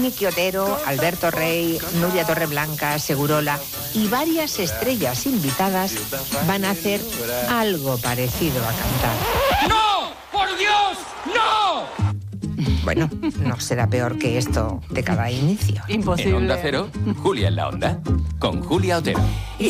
Miki Otero, Alberto Rey, Nuria Torreblanca, Segurola y varias estrellas invitadas van a hacer algo parecido a cantar. ¡No! ¡Por Dios! ¡No! Bueno, no será peor que esto de cada inicio. Imposible. En Onda Cero, Julia en la Onda, con Julia Otero.